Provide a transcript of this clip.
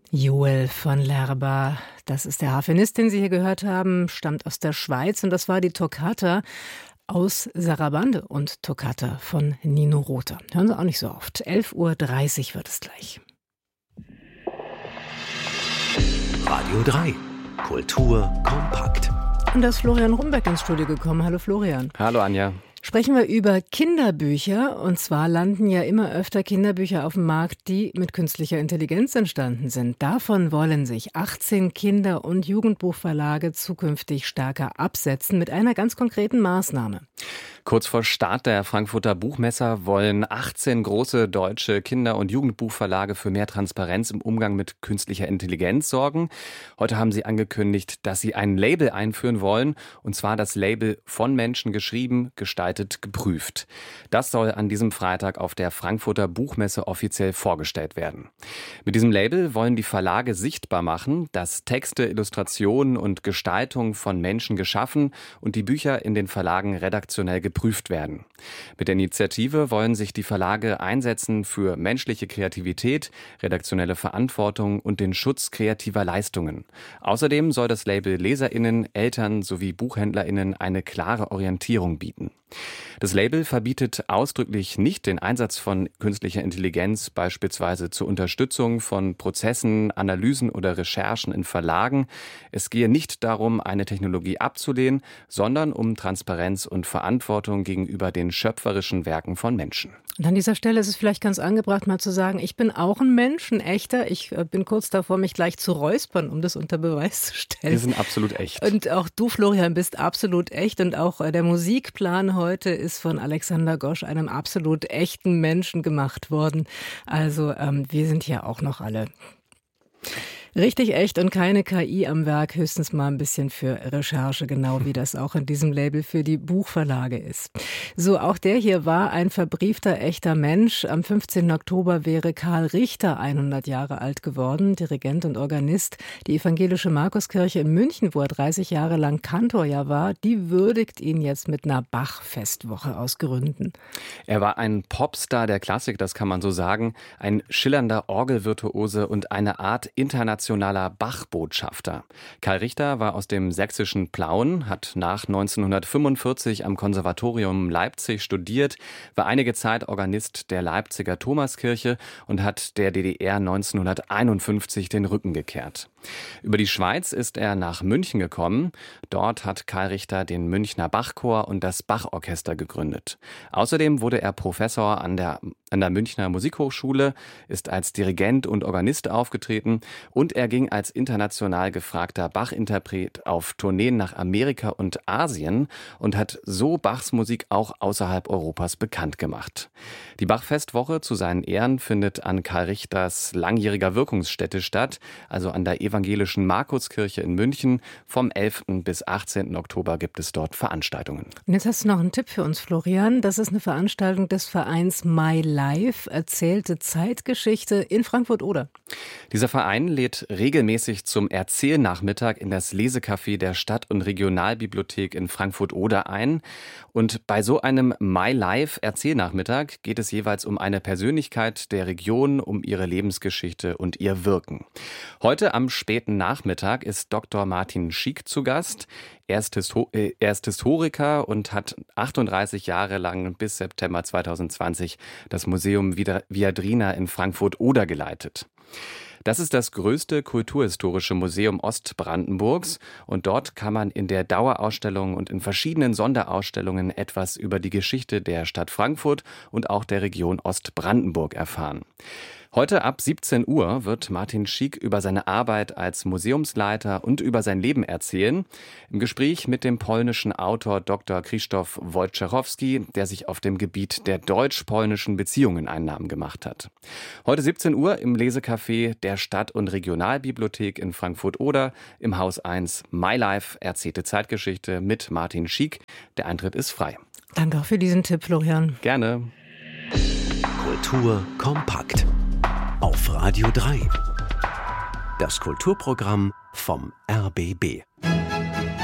Joel von Lerba, das ist der Harfenist, den Sie hier gehört haben, stammt aus der Schweiz und das war die Toccata aus Sarabande und Toccata von Nino Rota. Hören Sie auch nicht so oft. 11:30 Uhr wird es gleich. Radio 3, Kultur kompakt. Und da ist Florian Rumbeck ins Studio gekommen. Hallo Florian. Hallo Anja. Sprechen wir über Kinderbücher. Und zwar landen ja immer öfter Kinderbücher auf dem Markt, die mit künstlicher Intelligenz entstanden sind. Davon wollen sich 18 Kinder- und Jugendbuchverlage zukünftig stärker absetzen mit einer ganz konkreten Maßnahme. Kurz vor Start der Frankfurter Buchmesse wollen 18 große deutsche Kinder- und Jugendbuchverlage für mehr Transparenz im Umgang mit künstlicher Intelligenz sorgen. Heute haben sie angekündigt, dass sie ein Label einführen wollen, und zwar das Label von Menschen geschrieben, gestaltet, geprüft. Das soll an diesem Freitag auf der Frankfurter Buchmesse offiziell vorgestellt werden. Mit diesem Label wollen die Verlage sichtbar machen, dass Texte, Illustrationen und Gestaltung von Menschen geschaffen und die Bücher in den Verlagen redaktionell geprüft werden. Mit der Initiative wollen sich die Verlage einsetzen für menschliche Kreativität, redaktionelle Verantwortung und den Schutz kreativer Leistungen. Außerdem soll das Label LeserInnen, Eltern sowie BuchhändlerInnen eine klare Orientierung bieten. Das Label verbietet ausdrücklich nicht den Einsatz von künstlicher Intelligenz, beispielsweise zur Unterstützung von Prozessen, Analysen oder Recherchen in Verlagen. Es gehe nicht darum, eine Technologie abzulehnen, sondern um Transparenz und Verantwortung gegenüber den schöpferischen Werken von Menschen. Und an dieser Stelle ist es vielleicht ganz angebracht, mal zu sagen, ich bin auch ein Mensch, ein echter. Ich bin kurz davor, mich gleich zu räuspern, um das unter Beweis zu stellen. Wir sind absolut echt. Und auch du, Florian, bist absolut echt. Und auch der Musikplan heute ist von Alexander Gosch, einem absolut echten Menschen, gemacht worden. Also wir sind hier auch noch alle richtig echt und keine KI am Werk, höchstens mal ein bisschen für Recherche, genau wie das auch in diesem Label für die Buchverlage ist. So, auch der hier war ein verbriefter, echter Mensch. Am 15. Oktober wäre Karl Richter 100 Jahre alt geworden, Dirigent und Organist. Die evangelische Markuskirche in München, wo er 30 Jahre lang Kantor ja war, die würdigt ihn jetzt mit einer Bach-Festwoche aus Gründen. Er war ein Popstar der Klassik, das kann man so sagen, ein schillernder Orgelvirtuose und eine Art internationaler Bach-Botschafter. Karl Richter war aus dem sächsischen Plauen, hat nach 1945 am Konservatorium Leipzig studiert, war einige Zeit Organist der Leipziger Thomaskirche und hat der DDR 1951 den Rücken gekehrt. Über die Schweiz ist er nach München gekommen. Dort hat Karl Richter den Münchner Bachchor und das Bachorchester gegründet. Außerdem wurde er Professor an der Münchner Musikhochschule, ist als Dirigent und Organist aufgetreten und er ging als international gefragter Bach-Interpret auf Tourneen nach Amerika und Asien und hat so Bachs Musik auch außerhalb Europas bekannt gemacht. Die Bach-Festwoche zu seinen Ehren findet an Karl Richters langjähriger Wirkungsstätte statt, also an der evangelischen Markuskirche in München. Vom 11. bis 18. Oktober gibt es dort Veranstaltungen. Und jetzt hast du noch einen Tipp für uns, Florian. Das ist eine Veranstaltung des Vereins My Life, erzählte Zeitgeschichte in Frankfurt-Oder. Dieser Verein lädt regelmäßig zum Erzählnachmittag in das Lesecafé der Stadt- und Regionalbibliothek in Frankfurt-Oder ein. Und bei so einem My Life Erzählnachmittag geht es jeweils um eine Persönlichkeit der Region, um ihre Lebensgeschichte und ihr Wirken. Heute am späten Nachmittag ist Dr. Martin Schiek zu Gast. Er ist Historiker und hat 38 Jahre lang bis September 2020 das Museum Viadrina in Frankfurt-Oder geleitet. Das ist das größte kulturhistorische Museum Ostbrandenburgs und dort kann man in der Dauerausstellung und in verschiedenen Sonderausstellungen etwas über die Geschichte der Stadt Frankfurt und auch der Region Ostbrandenburg erfahren. Heute ab 17 Uhr wird Martin Schiek über seine Arbeit als Museumsleiter und über sein Leben erzählen. Im Gespräch mit dem polnischen Autor Dr. Krzysztof Wojciechowski, der sich auf dem Gebiet der deutsch-polnischen Beziehungen einen Namen gemacht hat. Heute 17 Uhr im Lesecafé der Stadt- und Regionalbibliothek in Frankfurt-Oder im Haus 1 My Life, erzählte Zeitgeschichte mit Martin Schiek. Der Eintritt ist frei. Danke auch für diesen Tipp, Florian. Gerne. Kultur kompakt. Auf Radio 3. Das Kulturprogramm vom RBB.